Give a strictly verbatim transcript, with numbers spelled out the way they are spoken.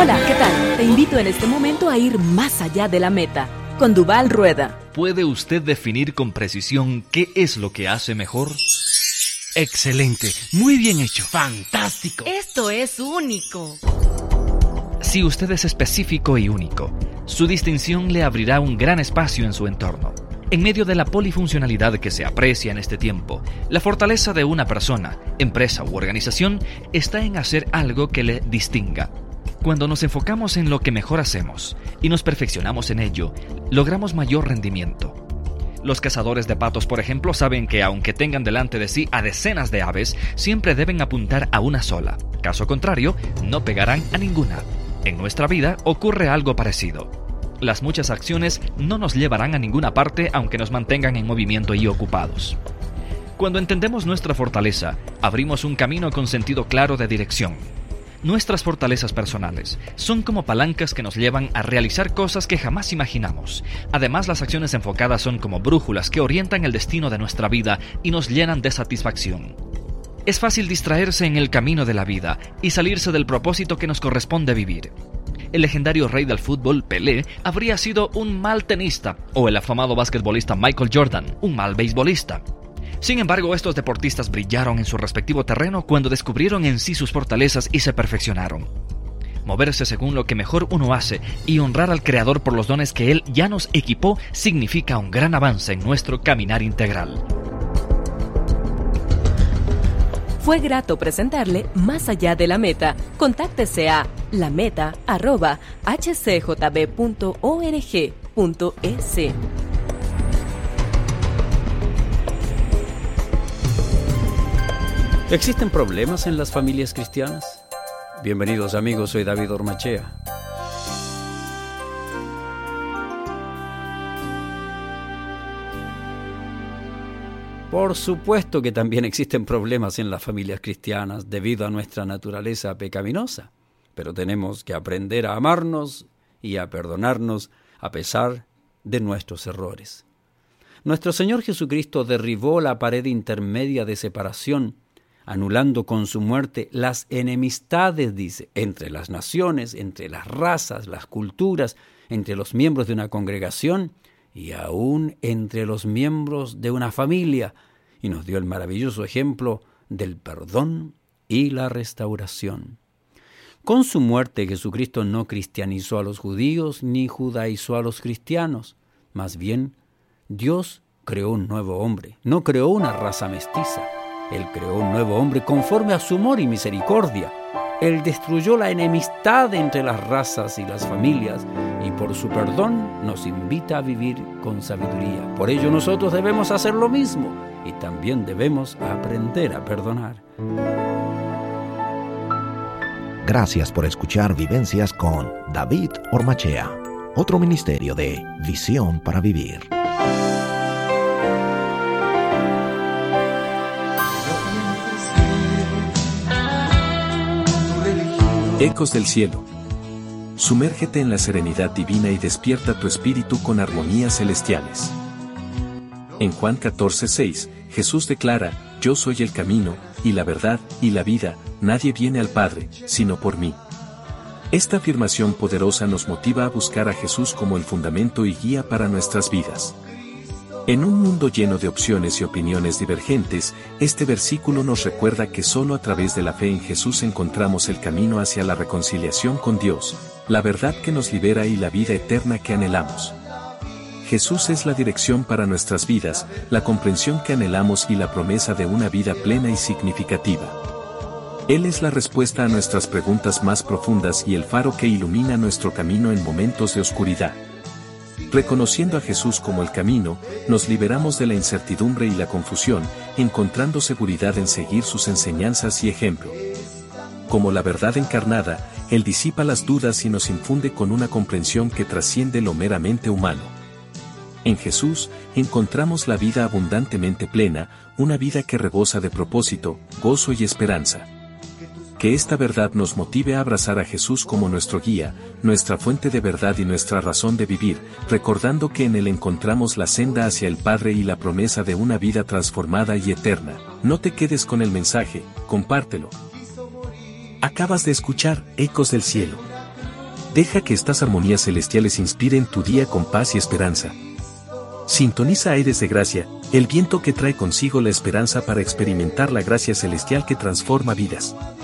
Hola, ¿qué tal? Te invito en este momento a ir más allá de la meta, con Duval Rueda. ¿Puede usted definir con precisión qué es lo que hace mejor? Excelente, muy bien hecho, fantástico. Esto es único. Si usted es específico y único, su distinción le abrirá un gran espacio en su entorno. En medio de la polifuncionalidad que se aprecia en este tiempo, la fortaleza de una persona, empresa u organización está en hacer algo que le distinga. Cuando nos enfocamos en lo que mejor hacemos y nos perfeccionamos en ello, logramos mayor rendimiento. Los cazadores de patos, por ejemplo, saben que aunque tengan delante de sí a decenas de aves, siempre deben apuntar a una sola. Caso contrario, no pegarán a ninguna. En nuestra vida ocurre algo parecido. Las muchas acciones no nos llevarán a ninguna parte aunque nos mantengan en movimiento y ocupados. Cuando entendemos nuestra fortaleza, abrimos un camino con sentido claro de dirección. Nuestras fortalezas personales son como palancas que nos llevan a realizar cosas que jamás imaginamos. Además, las acciones enfocadas son como brújulas que orientan el destino de nuestra vida y nos llenan de satisfacción. Es fácil distraerse en el camino de la vida y salirse del propósito que nos corresponde vivir. El legendario rey del fútbol, Pelé, habría sido un mal tenista, o el afamado basquetbolista Michael Jordan, un mal beisbolista. Sin embargo, estos deportistas brillaron en su respectivo terreno cuando descubrieron en sí sus fortalezas y se perfeccionaron. Moverse según lo que mejor uno hace y honrar al Creador por los dones que Él ya nos equipó significa un gran avance en nuestro caminar integral. Fue grato presentarle Más allá de la meta. Contáctese a lameta arroba h c j b punto org punto e s. ¿Existen problemas en las familias cristianas? Bienvenidos amigos, soy David Ormachea. Por supuesto que también existen problemas en las familias cristianas debido a nuestra naturaleza pecaminosa, pero tenemos que aprender a amarnos y a perdonarnos a pesar de nuestros errores. Nuestro Señor Jesucristo derribó la pared intermedia de separación, anulando con su muerte las enemistades, dice, entre las naciones, entre las razas, las culturas, entre los miembros de una congregación y aún entre los miembros de una familia, y nos dio el maravilloso ejemplo del perdón y la restauración. Con su muerte, Jesucristo no cristianizó a los judíos ni judaizó a los cristianos. Más bien, Dios creó un nuevo hombre, no creó una raza mestiza. Él creó un nuevo hombre conforme a su amor y misericordia. Él destruyó la enemistad entre las razas y las familias y por su perdón nos invita a vivir con sabiduría. Por ello nosotros debemos hacer lo mismo y también debemos aprender a perdonar. Gracias por escuchar Vivencias con David Ormachea, otro ministerio de Visión para Vivir. Ecos del cielo. Sumérgete en la serenidad divina y despierta tu espíritu con armonías celestiales. En Juan catorce seis, Jesús declara: Yo soy el camino, y la verdad, y la vida, nadie viene al Padre, sino por mí. Esta afirmación poderosa nos motiva a buscar a Jesús como el fundamento y guía para nuestras vidas. En un mundo lleno de opciones y opiniones divergentes, este versículo nos recuerda que solo a través de la fe en Jesús encontramos el camino hacia la reconciliación con Dios, la verdad que nos libera y la vida eterna que anhelamos. Jesús es la dirección para nuestras vidas, la comprensión que anhelamos y la promesa de una vida plena y significativa. Él es la respuesta a nuestras preguntas más profundas y el faro que ilumina nuestro camino en momentos de oscuridad. Reconociendo a Jesús como el camino, nos liberamos de la incertidumbre y la confusión, encontrando seguridad en seguir sus enseñanzas y ejemplo. Como la verdad encarnada, Él disipa las dudas y nos infunde con una comprensión que trasciende lo meramente humano. En Jesús, encontramos la vida abundantemente plena, una vida que rebosa de propósito, gozo y esperanza. Que esta verdad nos motive a abrazar a Jesús como nuestro guía, nuestra fuente de verdad y nuestra razón de vivir, recordando que en Él encontramos la senda hacia el Padre y la promesa de una vida transformada y eterna. No te quedes con el mensaje, compártelo. Acabas de escuchar Ecos del Cielo. Deja que estas armonías celestiales inspiren tu día con paz y esperanza. Sintoniza Aires de Gracia, el viento que trae consigo la esperanza para experimentar la gracia celestial que transforma vidas.